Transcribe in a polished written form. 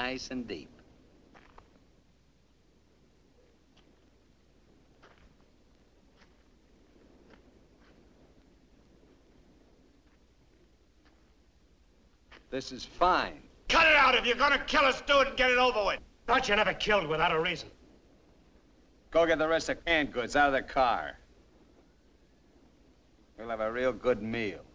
nice and deep. This is fine. Cut it out. If you're gonna kill us, do it and get it over with. Thought you never killed without a reason. Go get the rest of canned goods out of the car. We'll have a real good meal.